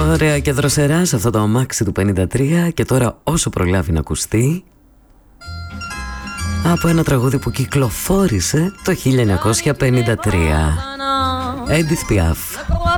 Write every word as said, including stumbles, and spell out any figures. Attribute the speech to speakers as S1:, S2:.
S1: Ωραία και δροσερά σε αυτό το αμάξι του πενήντα τρία. Και τώρα όσο προλάβει να ακουστεί από ένα τραγούδι που κυκλοφόρησε το χίλια εννιακόσια πενήντα τρία. Edith Piaf.